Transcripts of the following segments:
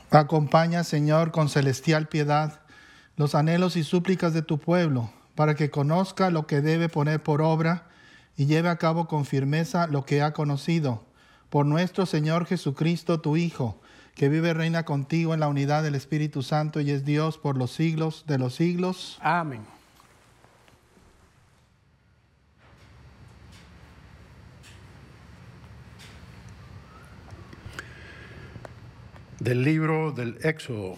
Acompaña, Señor, con celestial piedad los anhelos y súplicas de tu pueblo, para que conozca lo que debe poner por obra y lleve a cabo con firmeza lo que ha conocido. Por nuestro Señor Jesucristo, tu Hijo, que vive y reina contigo en la unidad del Espíritu Santo y es Dios por los siglos de los siglos. Amén. Del libro del Éxodo.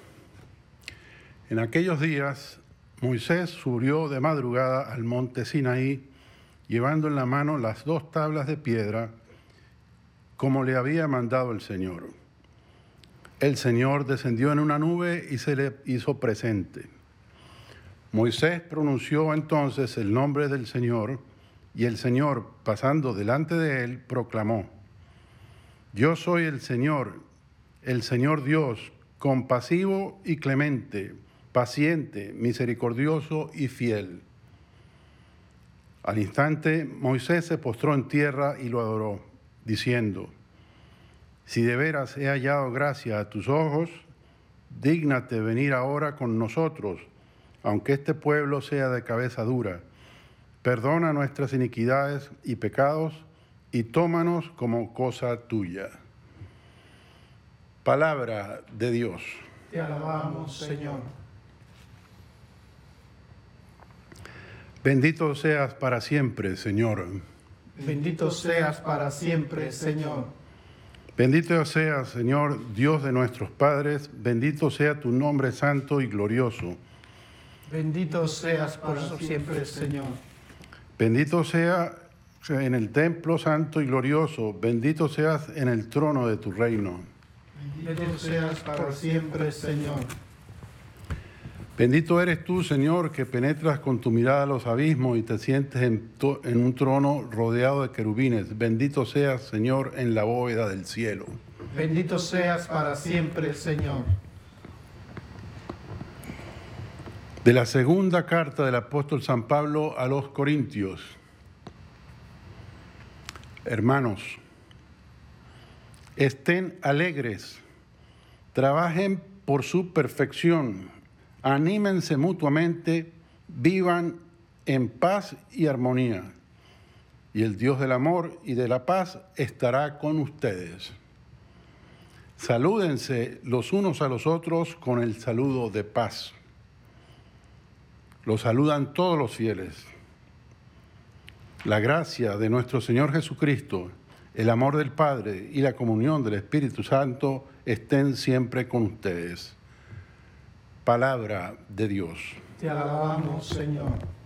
En aquellos días, Moisés subió de madrugada al monte Sinaí, llevando en la mano las 2 tablas de piedra, como le había mandado el Señor. El Señor descendió en una nube y se le hizo presente. Moisés pronunció entonces el nombre del Señor, y el Señor, pasando delante de él, proclamó: Yo soy el Señor Dios, compasivo y clemente, paciente, misericordioso y fiel. Al instante, Moisés se postró en tierra y lo adoró, diciendo: Si de veras he hallado gracia a tus ojos, dígnate venir ahora con nosotros, aunque este pueblo sea de cabeza dura. Perdona nuestras iniquidades y pecados, y tómanos como cosa tuya. Palabra de Dios. Te alabamos, Señor. Bendito seas para siempre, Señor. Bendito seas para siempre, Señor. Bendito seas, Señor, Dios de nuestros padres. Bendito sea tu nombre santo y glorioso. Bendito seas por siempre, Señor. Bendito sea en el templo santo y glorioso. Bendito seas en el trono de tu reino. Bendito seas por siempre, Señor. Bendito eres tú, Señor, que penetras con tu mirada los abismos y te sientes en un trono rodeado de querubines. Bendito seas, Señor, en la bóveda del cielo. Bendito seas para siempre, Señor. De la segunda carta del apóstol San Pablo a los Corintios. Hermanos, estén alegres, trabajen por su perfección, anímense mutuamente, vivan en paz y armonía, y el Dios del amor y de la paz estará con ustedes. Salúdense los unos a los otros con el saludo de paz. Los saludan todos los fieles. La gracia de nuestro Señor Jesucristo, el amor del Padre y la comunión del Espíritu Santo estén siempre con ustedes. Palabra de Dios. Te alabamos, Señor.